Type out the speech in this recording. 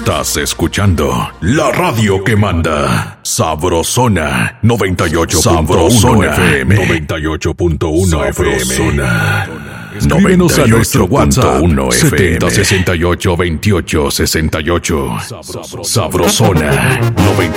Estás escuchando la radio que manda. Sabrosona 98.1 FM. 98.1 FM. Escríbenos a nuestro WhatsApp 7068 2868. Sabrosona 98.